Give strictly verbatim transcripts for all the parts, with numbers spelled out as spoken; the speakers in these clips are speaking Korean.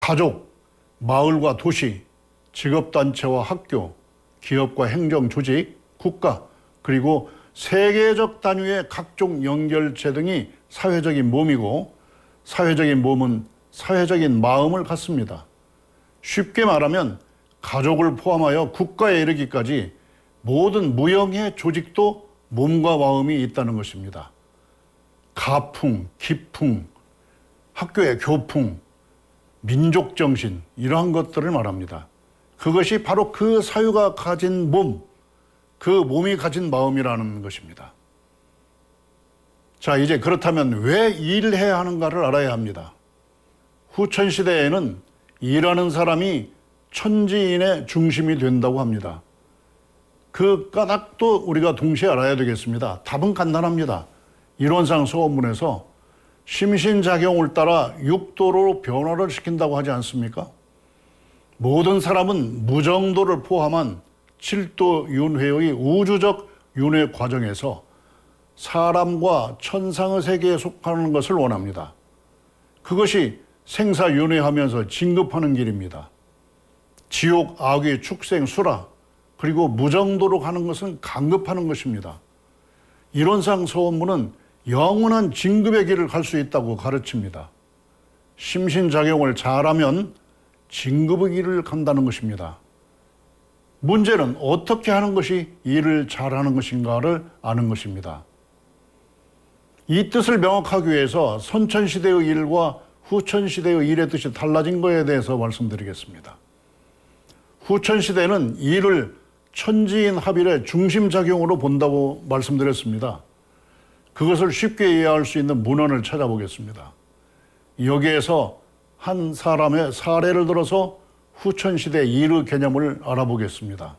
가족, 마을과 도시, 직업단체와 학교, 기업과 행정조직, 국가, 그리고 세계적 단위의 각종 연결체 등이 사회적인 몸이고, 사회적인 몸은 사회적인 마음을 갖습니다. 쉽게 말하면 가족을 포함하여 국가에 이르기까지 모든 무형의 조직도 몸과 마음이 있다는 것입니다. 가풍, 기풍, 학교의 교풍, 민족정신, 이러한 것들을 말합니다. 그것이 바로 그 사유가 가진 몸, 그 몸이 가진 마음이라는 것입니다. 자, 이제 그렇다면 왜 일해야 하는가를 알아야 합니다. 후천시대에는 일하는 사람이 천지인의 중심이 된다고 합니다. 그 까닭도 우리가 동시에 알아야 되겠습니다. 답은 간단합니다. 이론상 소원문에서 심신작용을 따라 육도로 변화를 시킨다고 하지 않습니까? 모든 사람은 무정도를 포함한 칠도 윤회의 우주적 윤회 과정에서 사람과 천상의 세계에 속하는 것을 원합니다. 그것이 생사윤회하면서 진급하는 길입니다. 지옥, 악의 축생, 수라, 그리고 무정도로 가는 것은 강급하는 것입니다. 이론상 소원문은 영원한 진급의 길을 갈 수 있다고 가르칩니다. 심신작용을 잘하면 진급의 길을 간다는 것입니다. 문제는 어떻게 하는 것이 일을 잘하는 것인가를 아는 것입니다. 이 뜻을 명확하기 위해서 선천시대의 일과 후천시대의 일의 뜻이 달라진 것에 대해서 말씀드리겠습니다. 후천시대는 일을 천지인 합일의 중심작용으로 본다고 말씀드렸습니다. 그것을 쉽게 이해할 수 있는 문헌을 찾아보겠습니다. 여기에서 한 사람의 사례를 들어서 후천시대 일의 개념을 알아보겠습니다.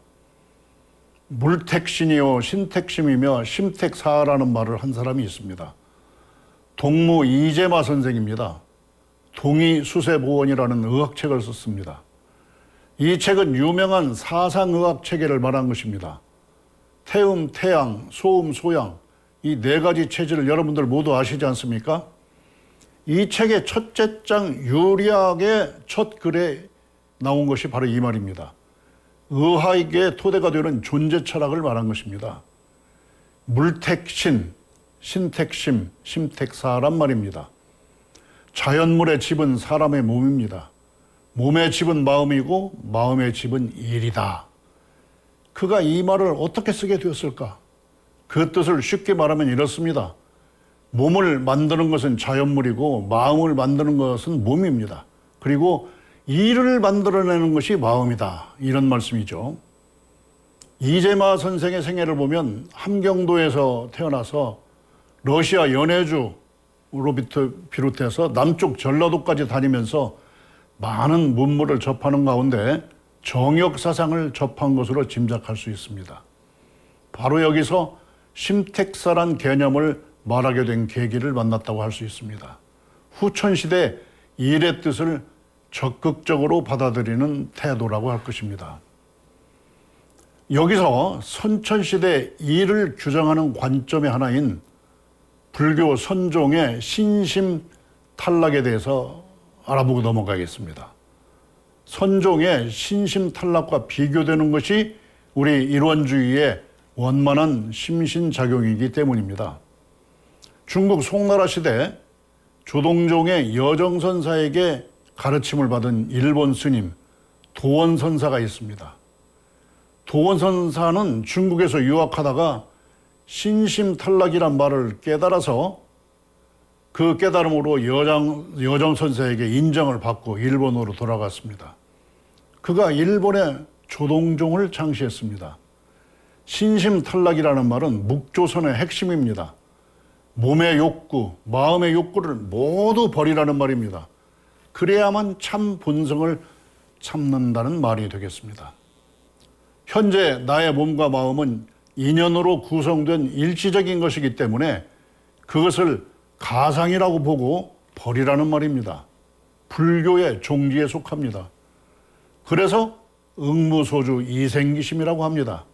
물택신이요 신택심이며 심택사라는 말을 한 사람이 있습니다. 동무 이재마 선생입니다. 동의수세보원이라는 의학책을 썼습니다. 이 책은 유명한 사상의학 체계를 말한 것입니다. 태음, 태양, 소음, 소양, 이 네 가지 체질을 여러분들 모두 아시지 않습니까? 이 책의 첫째 장 유리학의 첫 글에 나온 것이 바로 이 말입니다. 의학의 토대가 되는 존재 철학을 말한 것입니다. 물택신, 신택심, 심택사란 말입니다. 자연물의 집은 사람의 몸입니다. 몸의 집은 마음이고 마음의 집은 일이다. 그가 이 말을 어떻게 쓰게 되었을까? 그 뜻을 쉽게 말하면 이렇습니다. 몸을 만드는 것은 자연물이고 마음을 만드는 것은 몸입니다. 그리고 일을 만들어내는 것이 마음이다. 이런 말씀이죠. 이재마 선생의 생애를 보면 함경도에서 태어나서 러시아 연해주로부터 비롯해서 남쪽 전라도까지 다니면서 많은 문물을 접하는 가운데 정역사상을 접한 것으로 짐작할 수 있습니다. 바로 여기서 심택사란 개념을 말하게 된 계기를 만났다고 할 수 있습니다. 후천시대 일의 뜻을 적극적으로 받아들이는 태도라고 할 것입니다. 여기서 선천시대 일을 규정하는 관점의 하나인 불교 선종의 신심 탈락에 대해서 알아보고 넘어가겠습니다. 선종의 신심 탈락과 비교되는 것이 우리 일원주의의 원만한 심신작용이기 때문입니다. 중국 송나라 시대 조동종의 여정선사에게 가르침을 받은 일본 스님 도원선사가 있습니다. 도원선사는 중국에서 유학하다가 신심탈락이란 말을 깨달아서 그 깨달음으로 여정, 여정선사에게 인정을 받고 일본으로 돌아갔습니다. 그가 일본의 조동종을 창시했습니다. 신심탈락이라는 말은 묵조선의 핵심입니다. 몸의 욕구, 마음의 욕구를 모두 버리라는 말입니다. 그래야만 참 본성을 참는다는 말이 되겠습니다. 현재 나의 몸과 마음은 인연으로 구성된 일시적인 것이기 때문에 그것을 가상이라고 보고 버리라는 말입니다. 불교의 종지에 속합니다. 그래서 응무소주 이생기심이라고 합니다.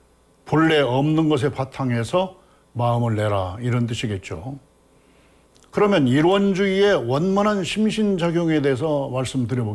본래 없는 것에 바탕해서 마음을 내라, 이런 뜻이겠죠. 그러면 일원주의의 원만한 심신작용에 대해서 말씀드려보겠습니다.